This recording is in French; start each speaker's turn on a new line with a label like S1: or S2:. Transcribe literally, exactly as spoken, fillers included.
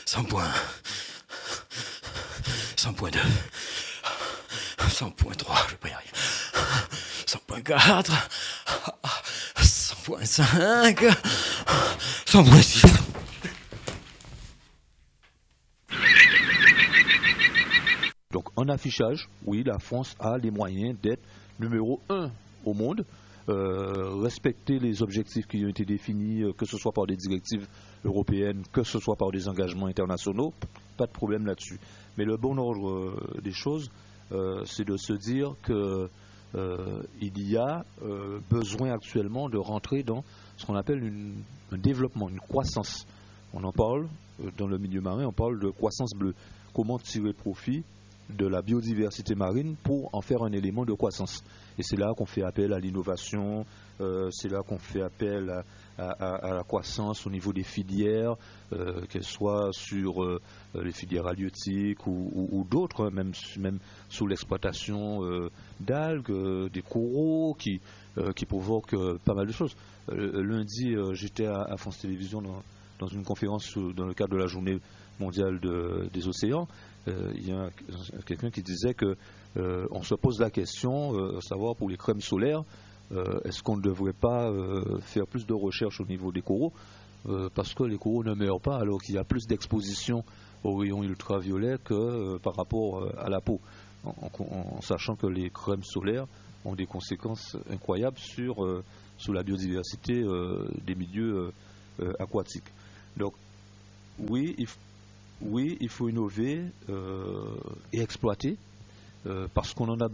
S1: cent points. cent point deux. cent point trois, je vais pas y arriver. cent point quatre. cent point cinq. cent point six.
S2: Donc en affichage, oui, la France a les moyens d'être numéro un au monde. Euh, respecter les objectifs qui ont été définis, euh, que ce soit par des directives européennes, que ce soit par des engagements internationaux, pas de problème là-dessus. Mais le bon ordre euh, des choses, euh, c'est de se dire que euh, il y a euh, besoin actuellement de rentrer dans ce qu'on appelle une, un développement, une croissance. On en parle euh, dans le milieu marin, on parle de croissance bleue. Comment tirer profit de la biodiversité marine pour en faire un élément de croissance. Et c'est là qu'on fait appel à l'innovation, euh, c'est là qu'on fait appel à, à, à la croissance au niveau des filières, euh, qu'elles soient sur euh, les filières halieutiques ou, ou, ou d'autres, hein, même, même sous l'exploitation euh, d'algues, euh, des coraux qui, euh, qui provoquent euh, pas mal de choses. Euh, lundi, euh, j'étais à, à France Télévisions dans, dans une conférence euh, dans le cadre de la journée mondiale de, des océans. Euh, il y a quelqu'un qui disait que euh, on se pose la question, euh, savoir pour les crèmes solaires, euh, est-ce qu'on ne devrait pas euh, faire plus de recherches au niveau des coraux, euh, parce que les coraux ne meurent pas alors qu'il y a plus d'exposition aux rayons ultraviolets que euh, par rapport euh, à la peau, en, en, en sachant que les crèmes solaires ont des conséquences incroyables sur, euh, sur la biodiversité euh, des milieux euh, aquatiques. Donc oui, il faut Oui, il faut innover euh, et exploiter euh, parce qu'on en a